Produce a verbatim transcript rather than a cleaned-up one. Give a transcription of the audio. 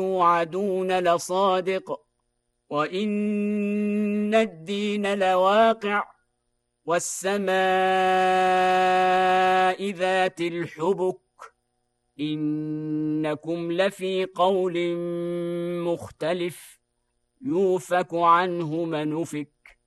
توعدون لصادق وإن الدين لواقع والسماء ذات الحبك إنكم لفي قول مختلف يوفك عنه من أفك